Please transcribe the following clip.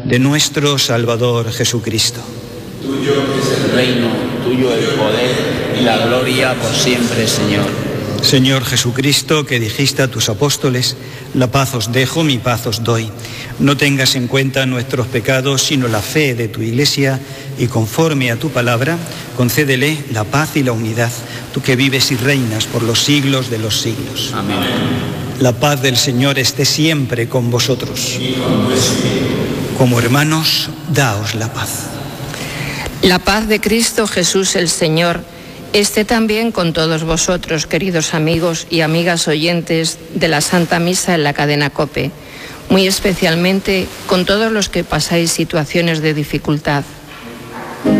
de nuestro Salvador Jesucristo. Tuyo es el reino, tuyo el poder y la gloria por siempre, Señor. Señor Jesucristo, que dijiste a tus apóstoles, la paz os dejo, mi paz os doy. No tengas en cuenta nuestros pecados, sino la fe de tu Iglesia, y conforme a tu palabra, concédele la paz y la unidad, tú que vives y reinas por los siglos de los siglos. Amén. La paz del Señor esté siempre con vosotros. Y con tu espíritu. Como hermanos, daos la paz. La paz de Cristo Jesús el Señor esté también con todos vosotros, queridos amigos y amigas oyentes de la Santa Misa en la cadena COPE, muy especialmente con todos los que pasáis situaciones de dificultad.